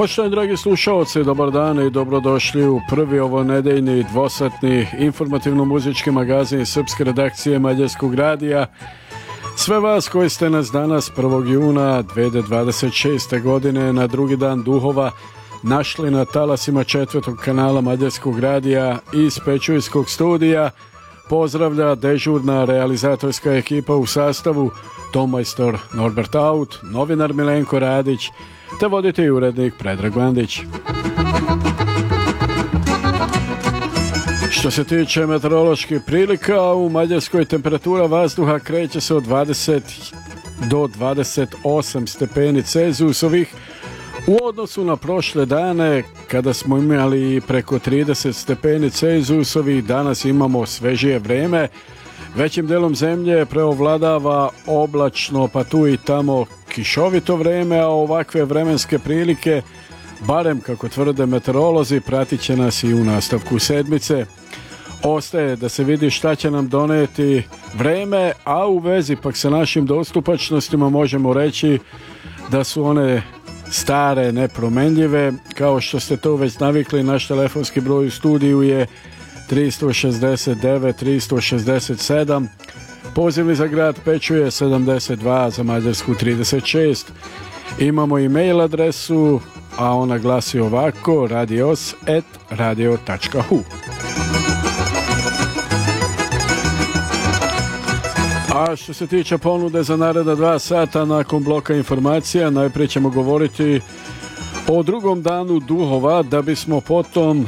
Poštovani dragi slušalci, dobar dan i dobrodošli u prvi ovonedeljni dvosatni informativno-muzički magazin srpske redakcije Mađarskog radija. Sve vas koji ste nas danas 1. juna 2026. godine na drugi dan duhova našli na talasima 4. kanala Mađarskog radija iz Pečujskog studija, pozdravlja dežurna realizatorska ekipa u sastavu tonmajstor Norbert Aut, novinar Milenko Radić te voditelj i urednik Predrag Vandić. Što se tiče meteoroloških prilika, u Mađarskoj temperatura vazduha kreće se od 20 do 28 stepeni Celzijusovih u odnosu na prošle dane kada smo imali preko 30 stepeni Celzijusovih. Danas imamo svežije vreme. Većim delom zemlje preovladava oblačno pa tu i tamo kišovito vreme, a ovakve vremenske prilike, barem kako tvrde meteorolozi, pratit će nas i u nastavku sedmice. Ostaje da se vidi šta će nam doneti vreme, a u vezi pak sa našim dostupačnostima možemo reći da su one stare, nepromenljive. Kao što ste to već navikli, naš telefonski broj u studiju je 369 367, pozivni za grad Pečuje 72, za Mađarsku 36. Imamo i mail adresu, a ona glasi ovako: radios@radio.hu. A što se tiče ponude za naredna 2 sata nakon bloka informacija, najprije ćemo govoriti o drugom danu duhova, da bismo potom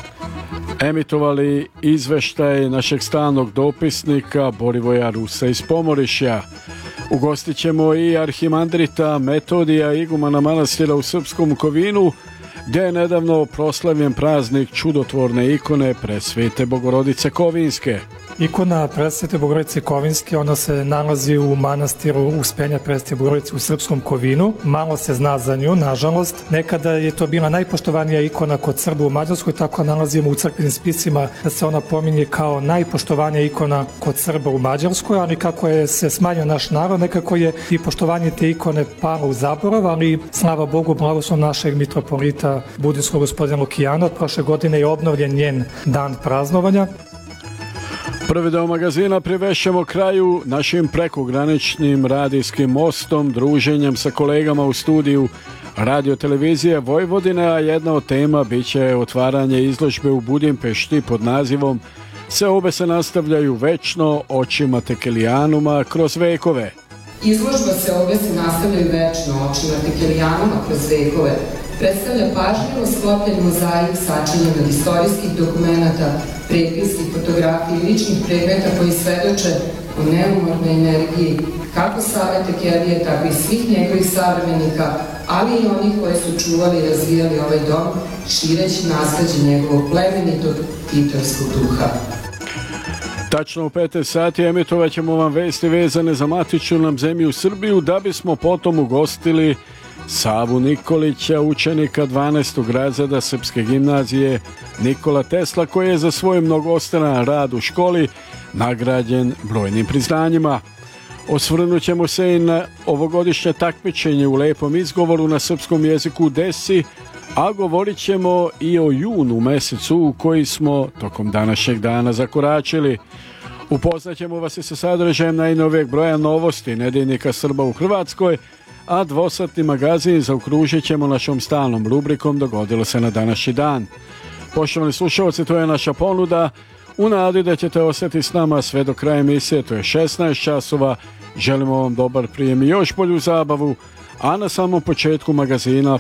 emitovali izveštaj našeg stalnog dopisnika Borivoja Rusa iz Pomorišja. Ugostit ćemo i arhimandrita Metodija, igumana manastira u Srpskom Kovinu, gdje je nedavno proslavljen praznik čudotvorne ikone Presvete Bogorodice Kovinske. Ikona Presvete Bogorodice Kovinske, ona se nalazi u manastiru Uspenja Presvete Bogorodice u Srpskom Kovinu. Malo se zna za nju, nažalost. Nekada je to bila najpoštovanija ikona kod Srba u Mađarskoj, tako nalazimo u crkvenim spisima da se ona pominje kao najpoštovanija ikona kod Srba u Mađarskoj, ali kako je se smanjio naš narod, nekako je i poštovanje te ikone palo u zaborav, ali slava Bogu, blagoslov našeg mitropolita budinskog gospodina Lukijana, od prošle godine je obnovljen njen dan praznovanja. Prvi deo magazina privešćemo kraju našim prekograničnim radijskim mostom, druženjem sa kolegama u studiju Radio-televizije Vojvodine, a jedna od tema bit će otvaranje izložbe u Budimpešti pod nazivom Seobe se nastavljaju večno očima Tekelijanuma kroz vekove. Izložba Seobe se nastavljaju večno očima Tekelijanuma kroz vekove predstavlja pažljivo sklopljen mozaik sačinjen od istorijskih dokumenata, prepiski, fotografije i ličnih predmeta koji svedoče o neumornoj energiji kako Save Tekelije, tako i svih njegovih savremenika, ali i onih koji su čuvali i razvijali ovaj dom, šireći nasleđe njegovog plemenitog titovskog duha. Tačno u 15 sati emitovat ćemo vam vesti vezane za matičnu nam zemlju Srbiju, da bismo potom ugostili Savu Nikolića, učenika 12. razreda Srpske gimnazije Nikola Tesla, koji je za svoj mnogostranan rad u školi nagrađen brojnim priznanjima. Osvrnut ćemo se i na ovogodišnje takmičenje u lepom izgovoru na srpskom jeziku Desi, a govorit ćemo i o junu mesecu u koji smo tokom današnjeg dana zakoračili. Upoznaćemo vas i sa sadržajem najnovijeg broja novosti nedeljnika Srba u Hrvatskoj, a dvosatni magazin zaokružit ćemo našom stalnom rubrikom Dogodilo se na današnji dan. Poštovani slušalci, to je naša ponuda. U nadi da ćete ostati s nama sve do kraja emisije, to je 16 časova. Želimo vam dobar prijem i još bolju zabavu, a na samom početku magazina